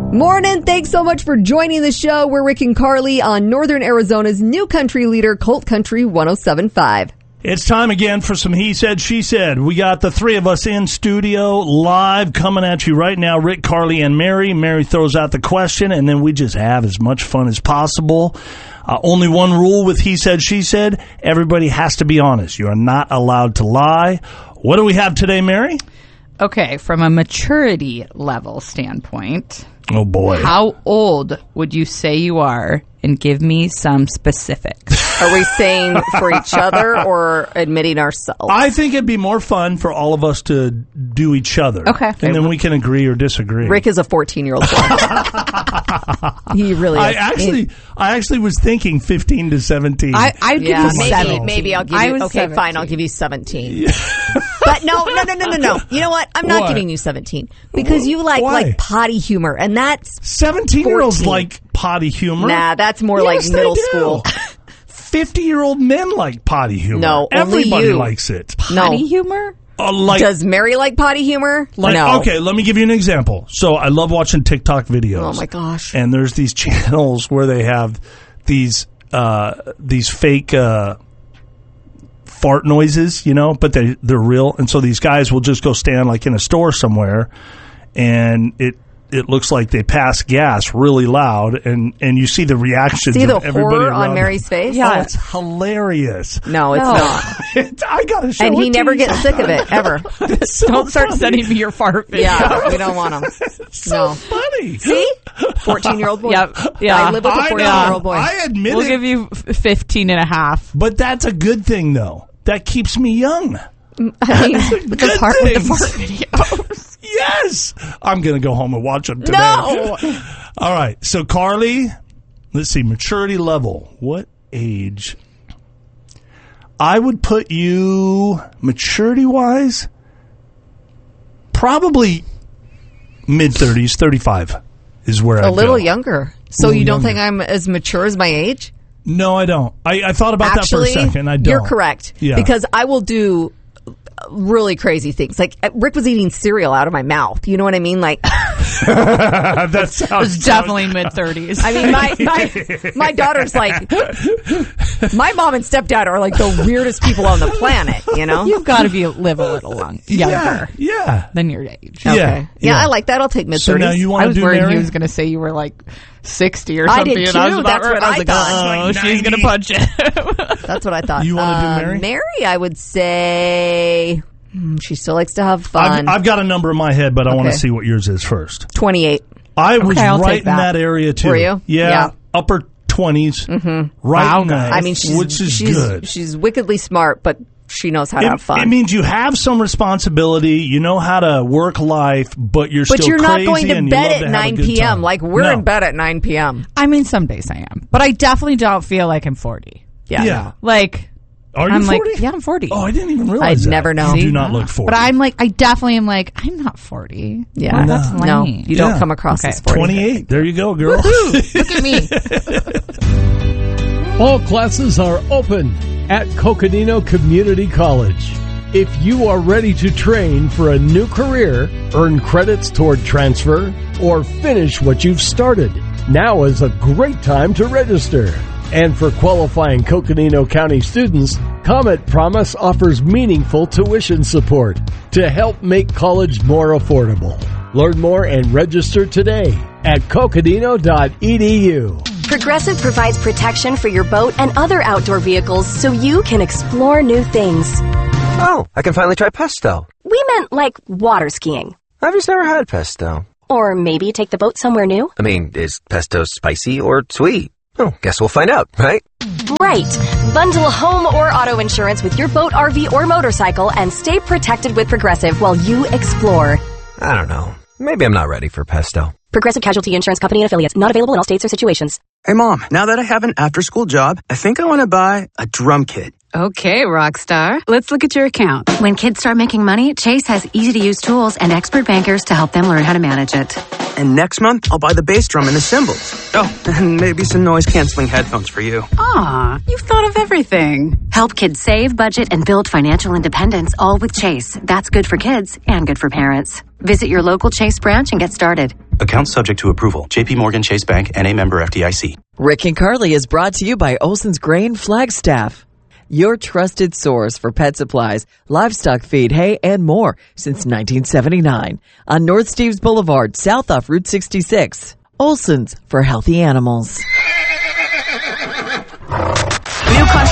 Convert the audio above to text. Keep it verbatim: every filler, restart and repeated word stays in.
Morning. Thanks so much for joining the show. We're Rick and Carly on Northern Arizona's new country leader, Colt Country one oh seven point five. It's time again for some He Said, She Said. We got the three of us in studio live coming at you right now. Rick, Carly, and Mary. Mary throws out the question, and then we just have as much fun as possible. Uh, only one rule with He Said, She Said. Everybody has to be honest. You are not allowed to lie. What do we have today, Mary? Okay, from a maturity level standpoint. Oh, boy. How old would you say you are? And give me some specifics. Are we saying for each other or admitting ourselves? I think it'd be more fun for all of us to do each other. Okay. And then we can agree or disagree. Rick is a fourteen-year-old boy. He really is. I actually, He, I actually was thinking fifteen to seventeen. I, I'd give yeah, you maybe, seventeen. maybe I'll give I you. was Okay, seventeen. fine. I'll give you seventeen. But no, no, no, no, no, no. You know what? I'm not What? giving you seventeen because you like Why? like potty humor, and that's seventeen-year-olds fourteen. like potty humor. Nah, that's more Yes, like they middle do. school. fifty-year-old men like potty humor. No, only Everybody you. likes it. No. Potty humor? Uh, like, Does Mary like potty humor? like, no. okay, let me give you an example. So I love watching TikTok videos. Oh my gosh. And there's these channels where they have these uh, these fake uh, fart noises, you know, but they they're real. And so these guys will just go stand like in a store somewhere, and it it looks like they pass gas really loud, and, and you see the reactions See the of everybody horror around on Mary's face? Yeah, oh, it's hilarious. No, it's No. not. I gotta show And it he to never you gets sick of it, ever. It's so Don't start funny. sending me your fart video. Yeah, we don't want him. It's so No. funny. See? fourteen-year-old boy. Yep. Yeah. I live with a I fourteen-year-old know. boy. I admit We'll it, give you f- fifteen and a half. but that's a good thing, though. That keeps me young. I mean, Good The part with the things. fart videos. Yes. I'm going to go home and watch them today. no! All right. So, Carly, let's see, maturity level. What age? I would put you, maturity-wise, probably mid-thirties, thirty-five is where I A little go. younger. So Little you don't younger. think I'm as mature as my age? No, I don't. I, I thought about Actually, that for a second. I don't. you're correct. Yeah. Because I will do really crazy things. Like, Rick was eating cereal out of my mouth. You know what I mean? Like, that sounds It's definitely mid-thirties. I mean, my, my, my daughter's like, my mom and stepdad are like the weirdest people on the planet, you know? You've got to be live a little long, Yeah, younger yeah. than your age. Yeah, Okay. Yeah, yeah. I like that. I'll take mid-thirties. So now you I want to was do worried Mary? he was going to say you were like sixty or I something. did and I was too. about That's right. what I I was like, thought. oh, Like she's going to ninety. punch it. That's what I thought. You wanna do Uh, Mary? Mary, I would say hmm, she still likes to have fun. I've, I've got a number in my head, but I want Okay. to see what yours is first. twenty-eight. I was Okay, I'll right take in that. that area too. Were you? Yeah, Yeah. upper twenties. Mm-hmm. Right Wow, in that, I mean, she's, which is she's, good. she's wickedly smart, but she knows how to It, have fun. it means you have some responsibility. You know how to work life, but you're but still you're not crazy going to and you bed love at to have a nine good p.m. time. Like, we're No. in bed at nine p.m. I mean, some days I am, but I definitely don't feel like I'm forty. Yeah. Yeah. Like, Are you I'm forty? like, yeah, I'm forty. Oh, I didn't even realize I'd that. never know. You do See? not look forty. But I'm like, I definitely am like, I'm not forty. Yeah. Well, that's No, lame. you don't Yeah. come across Okay. as forty. twenty-eight. There you go, girl. Look at me. All classes are open at Coconino Community College. If you are ready to train for a new career, earn credits toward transfer, or finish what you've started, now is a great time to register. And for qualifying Coconino County students, Comet Promise offers meaningful tuition support to help make college more affordable. Learn more and register today at coconino dot e d u. Progressive provides protection for your boat and other outdoor vehicles so you can explore new things. Oh, I can finally try pesto. We meant like water skiing. I've just never had pesto. Or maybe take the boat somewhere new. I mean, is pesto spicy or sweet? Oh, guess we'll find out, right? Right. Bundle home or auto insurance with your boat, R V, or motorcycle and stay protected with Progressive while you explore. I don't know. Maybe I'm not ready for pesto. Progressive Casualty Insurance Company and Affiliates. Not available in all states or situations. Hey, Mom, now that I have an after-school job, I think I want to buy a drum kit. Okay, Rockstar. Let's look at your account. When kids start making money, Chase has easy-to-use tools and expert bankers to help them learn how to manage it. And next month, I'll buy the bass drum and the cymbals. Oh, and maybe some noise-canceling headphones for you. Aw, you've thought of everything. Help kids save, budget, and build financial independence, all with Chase. That's good for kids and good for parents. Visit your local Chase branch and get started. Account subject to approval. J P Morgan Chase Bank, N A member F D I C. Rick and Carly is brought to you by Olson's Grain Flagstaff, your trusted source for pet supplies, livestock feed, hay, and more since nineteen seventy-nine. On North Steves Boulevard, south off Route sixty-six. Olson's for healthy animals.